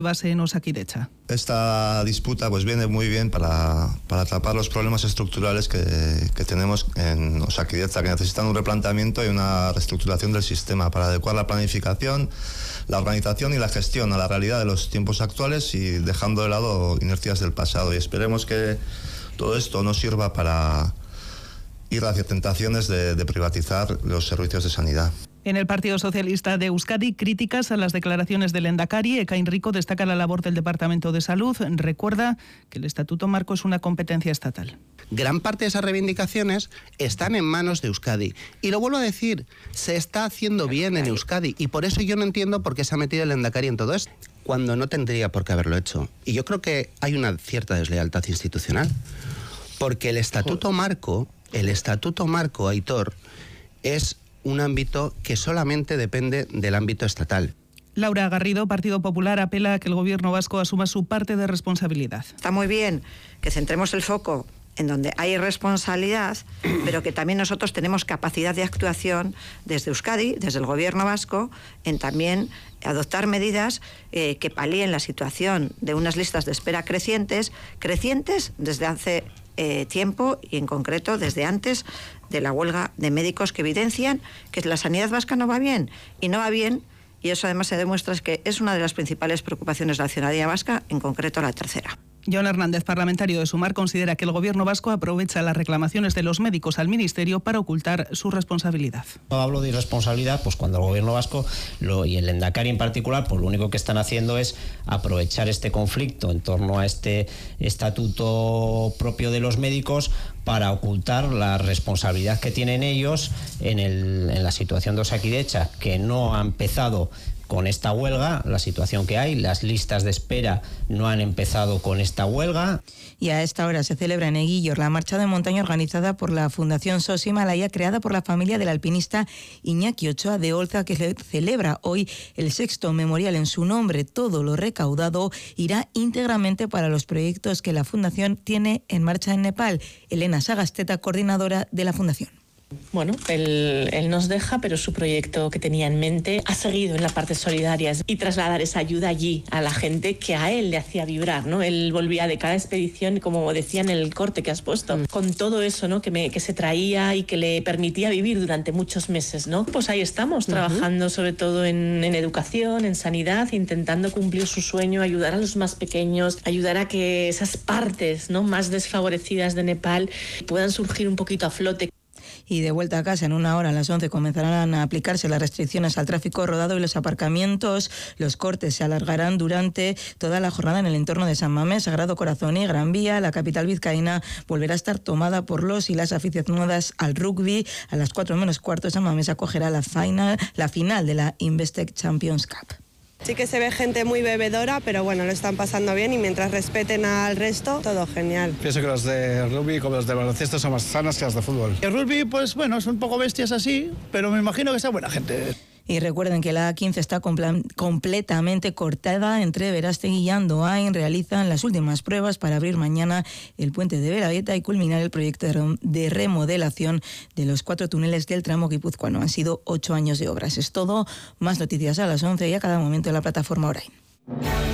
base en Osakidetza. Esta disputa pues viene muy bien para tapar los problemas estructurales que tenemos en Osakidetza, que necesitan un replanteamiento y una reestructuración del sistema para adecuar la planificación, la organización y la gestión a la realidad de los tiempos actuales y dejando de lado inercias del pasado. Y esperemos que todo esto no sirva para ir hacia tentaciones de privatizar los servicios de sanidad. En el Partido Socialista de Euskadi, críticas a las declaraciones del Lehendakari. Ekain Rico destaca la labor del Departamento de Salud. Recuerda que el Estatuto Marco es una competencia estatal. Gran parte de esas reivindicaciones están en manos de Euskadi. Y lo vuelvo a decir, se está haciendo bien en Euskadi. Y por eso yo no entiendo por qué se ha metido el Lehendakari en todo esto, cuando no tendría por qué haberlo hecho. Y yo creo que hay una cierta deslealtad institucional. Porque el Estatuto Marco, Aitor, es un ámbito que solamente depende del ámbito estatal. Laura Garrido, Partido Popular, apela a que el Gobierno vasco asuma su parte de responsabilidad. Está muy bien que centremos el foco en donde hay responsabilidad, pero que también nosotros tenemos capacidad de actuación desde Euskadi, desde el Gobierno vasco, en también adoptar medidas que palíen la situación de unas listas de espera crecientes desde hace tiempo y en concreto desde antes de la huelga de médicos, que evidencian que la sanidad vasca no va bien, y eso además se demuestra que es una de las principales preocupaciones de la ciudadanía vasca, en concreto la tercera. Jon Hernández, parlamentario de Sumar, considera que el Gobierno vasco aprovecha las reclamaciones de los médicos al Ministerio para ocultar su responsabilidad. No hablo de irresponsabilidad, pues cuando el Gobierno vasco y el Lehendakari en particular, pues lo único que están haciendo es aprovechar este conflicto en torno a este estatuto propio de los médicos para ocultar la responsabilidad que tienen ellos en la situación de Osakidetza, que no ha empezado con esta huelga, la situación que hay, las listas de espera no han empezado con esta huelga. Y a esta hora se celebra en Eguillor la marcha de montaña organizada por la Fundación SOS Himalaya, creada por la familia del alpinista Iñaki Ochoa de Olza, que celebra hoy el 6º memorial en su nombre. Todo lo recaudado irá íntegramente para los proyectos que la Fundación tiene en marcha en Nepal. Elena Sagasteta, coordinadora de la Fundación. Bueno, él nos deja, pero su proyecto que tenía en mente ha seguido en la parte solidaria y trasladar esa ayuda allí a la gente que a él le hacía vibrar, ¿no? Él volvía de cada expedición, como decía en el corte que has puesto, con todo eso, ¿no? que se traía y que le permitía vivir durante muchos meses, ¿no? Pues ahí estamos, trabajando sobre todo en educación, en sanidad, intentando cumplir su sueño, ayudar a los más pequeños, ayudar a que esas partes, ¿no?, más desfavorecidas de Nepal puedan surgir un poquito a flote. Y de vuelta a casa, en una hora, a las 11, comenzarán a aplicarse las restricciones al tráfico rodado y los aparcamientos. Los cortes se alargarán durante toda la jornada en el entorno de San Mamés, Sagrado Corazón y Gran Vía. La capital vizcaína volverá a estar tomada por los y las aficionadas al rugby. A las 4:45, San Mamés acogerá la final de la Investec Champions Cup. Sí que se ve gente muy bebedora, pero bueno, lo están pasando bien y mientras respeten al resto, todo genial. Pienso que los de rugby como los de baloncesto son más sanas que los de fútbol. El rugby, pues bueno, son un poco bestias así, pero me imagino que sea buena gente. Y recuerden que la A15 está completamente cortada entre Verástegui y Andoain. Realizan las últimas pruebas para abrir mañana el puente de Belavieta y culminar el proyecto de remodelación de los 4 túneles del tramo guipuzcoano. Han sido 8 años de obras. Es todo. Más noticias a las 11 y a cada momento en la plataforma Orain.